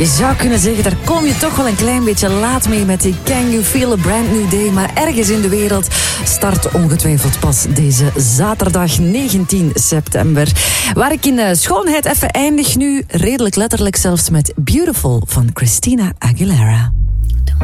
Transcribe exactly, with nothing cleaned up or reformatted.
Je zou kunnen zeggen, daar kom je toch wel een klein beetje laat mee met die Can You Feel a Brand New Day. Maar ergens in de wereld start ongetwijfeld pas deze zaterdag negentien september. Waar ik in de schoonheid even eindig nu, redelijk letterlijk zelfs met Beautiful van Christina Aguilera.